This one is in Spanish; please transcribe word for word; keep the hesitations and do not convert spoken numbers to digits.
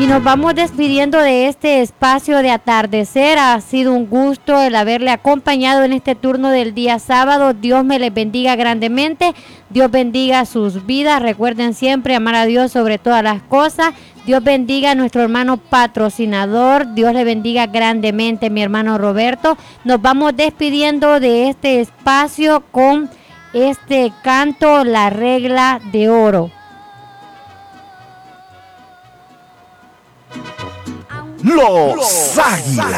nos vamos despidiendo de este espacio de atardecer. Ha sido un gusto el haberle acompañado en este turno del día sábado. Dios me les bendiga grandemente. Dios bendiga sus vidas. Recuerden siempre amar a Dios sobre todas las cosas. Dios bendiga a nuestro hermano patrocinador. Dios le bendiga grandemente, mi hermano Roberto. Nos vamos despidiendo de este espacio con este canto, La Regla de Oro. Los Águilas.